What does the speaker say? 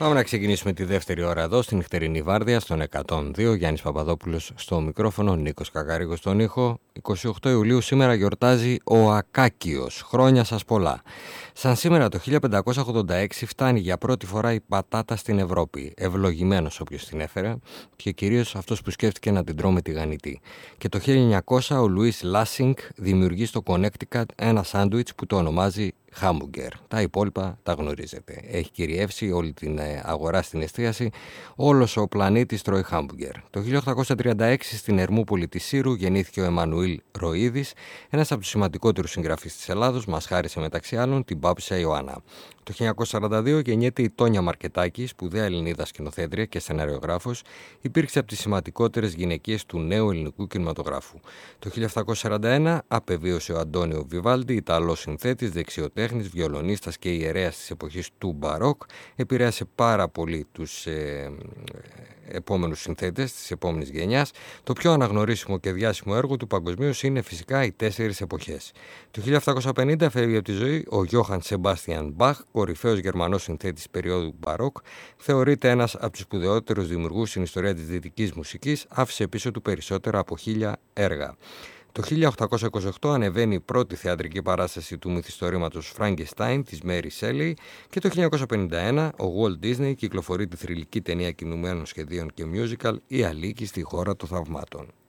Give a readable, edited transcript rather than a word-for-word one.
Πάμε να ξεκινήσουμε τη δεύτερη ώρα εδώ στην νυχτερινή βάρδια στον 102. Γιάννης Παπαδόπουλος στο μικρόφωνο, Νίκος Κακάρικος στον ήχο. 28 Ιουλίου σήμερα γιορτάζει ο Ακάκιος. Χρόνια σας πολλά. Σαν σήμερα το 1586 φτάνει για πρώτη φορά η πατάτα στην Ευρώπη. Ευλογημένος όποιος την έφερε και κυρίως αυτός που σκέφτηκε να την τρώμε τηγανιτή. Και το 1900 ο Λουίς Λάσινγκ δημιουργεί στο Connecticut ένα σάντουιτς που το ονομάζει χάμπουργκερ. Τα υπόλοιπα τα γνωρίζετε. Έχει κυριεύσει όλη την αγορά στην εστίαση. Όλος ο πλανήτης τρώει χάμπουργκερ. Το 1836 στην Ερμούπολη της Σύρου γεννήθηκε ο Εμμανουήλ Ροΐδης, ένας από τους σημαντικότερους συγγραφείς της Ελλάδος. Μας χάρισε μεταξύ άλλων την Πάπισσα Ιωάννα. Το 1942 γεννιέται η Τόνια Μαρκετάκη, σπουδαία Ελληνίδα σκηνοθέτρια και σεναριογράφος. Υπήρξε από τις σημαντικότερες γυναικείες του νέου ελληνικού κινηματογράφου. Το 1741 απεβίωσε ο Αντώνιο Βιβάλντι, Ιταλός συνθέτης, δεξιοτέχνης, βιολονίστας και ιερέας της εποχής του Μπαρόκ. Επηρέασε πάρα πολύ τους επόμενους συνθέτες της επόμενης γενιάς. Το πιο αναγνωρίσιμο και διάσημο έργο του παγκοσμίως είναι φυσικά οι 4 εποχές. Το 1750 φεύγει από τη ζωή ο Γιώχαν Σεμπάστιαν Μπαχ, κορυφαίος Γερμανός συνθέτης περίοδου Μπαρόκ. Θεωρείται ένας από τους σπουδαιότερους δημιουργούς στην ιστορία της δυτικής μουσικής. Άφησε πίσω του περισσότερα από 1000 έργα. Το 1828 ανεβαίνει η πρώτη θεατρική παράσταση του μυθιστορήματος Frankenstein της Mary Shelley και το 1951 ο Walt Disney κυκλοφορεί τη θρυλική ταινία κινουμένων σχεδίων και musical «Η Αλίκη στη χώρα των θαυμάτων».